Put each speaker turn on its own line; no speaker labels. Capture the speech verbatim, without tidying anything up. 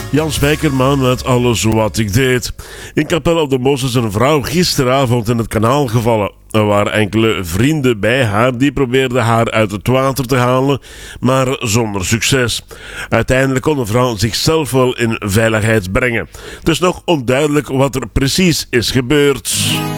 Jan Spijkerman met Alles wat ik deed. In Capelle op de Mos is een vrouw gisteravond in het kanaal gevallen. Er waren enkele vrienden bij haar die probeerden haar uit het water te halen, maar zonder succes. Uiteindelijk kon de vrouw zichzelf wel in veiligheid brengen. Het is nog onduidelijk wat er precies is gebeurd.